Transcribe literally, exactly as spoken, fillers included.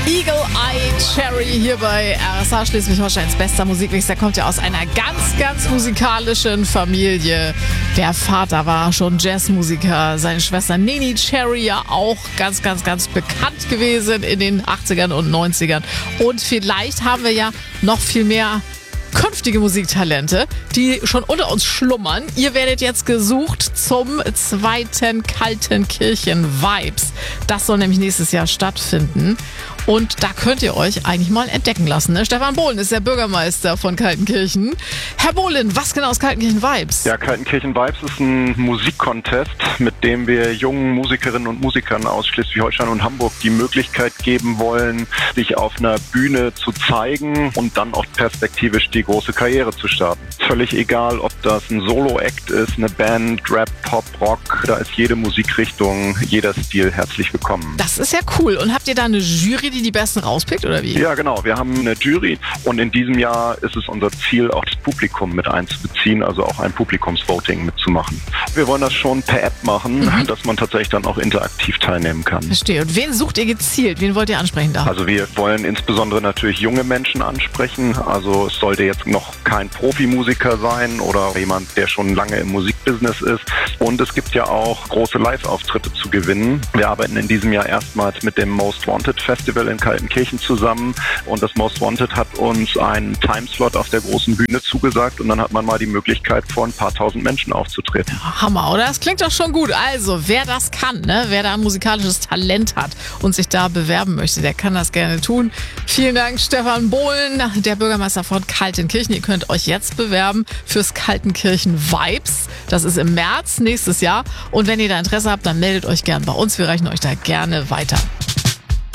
Eagle Eye Cherry hier bei R S H Schleswig-Holsteins bester Musikmix. Der kommt ja aus einer ganz, ganz musikalischen Familie. Der Vater war schon Jazzmusiker, seine Schwester Neneh Cherry ja auch ganz, ganz, ganz bekannt gewesen in den achtzigern und neunzigern. Und vielleicht haben wir ja noch viel mehr künftige Musiktalente, die schon unter uns schlummern. Ihr werdet jetzt gesucht zum zweiten Kaltenkirchen-Vibes. Das soll nämlich nächstes Jahr stattfinden. Und da könnt ihr euch eigentlich mal entdecken lassen. Ne? Stefan Bohlen ist der Bürgermeister von Kaltenkirchen. Herr Bohlen, was genau ist Kaltenkirchen-Vibes? Ja, Kaltenkirchen-Vibes ist ein Musikcontest, mit dem wir jungen Musikerinnen und Musikern aus Schleswig-Holstein und Hamburg die Möglichkeit geben wollen, sich auf einer Bühne zu zeigen und dann auch perspektivisch die große Karriere zu starten. Völlig egal, ob das ein Solo-Act ist, eine Band, Rap, Pop, Rock, da ist jede Musikrichtung, jeder Stil herzlich willkommen. Das ist ja cool. Und habt ihr da eine Jury, die die Besten rauspickt, oder wie? Ja, genau. Wir haben eine Jury und in diesem Jahr ist es unser Ziel, auch das Publikum mit einzubeziehen, also auch ein Publikumsvoting mitzumachen. Wir wollen das schon per App machen, mhm. dass man tatsächlich dann auch interaktiv teilnehmen kann. Verstehe. Und wen sucht ihr gezielt? Wen wollt ihr ansprechen da? Also wir wollen insbesondere natürlich junge Menschen ansprechen. Also es sollte jetzt noch kein Profimusiker sein oder jemand, der schon lange im Musikbusiness ist. Und es gibt ja auch große Live-Auftritte zu gewinnen. Wir arbeiten in diesem Jahr erstmals mit dem Most Wanted Festival in Kaltenkirchen zusammen. Und das Most Wanted hat uns einen Timeslot auf der großen Bühne zugesagt. Und dann hat man mal die Möglichkeit, vor ein paar tausend Menschen aufzutreten. Ja, Hammer, oder? Das klingt doch schon gut. Also, wer das kann, ne? Wer da ein musikalisches Talent hat und sich da bewerben möchte, der kann das gerne tun. Vielen Dank, Stefan Bohlen, der Bürgermeister von Kaltenkirchen. Ihr könnt euch jetzt bewerben fürs Kaltenkirchen Vibes. Das ist im März nächstes Jahr. Und wenn ihr da Interesse habt, dann meldet euch gern bei uns. Wir reichen euch da gerne weiter.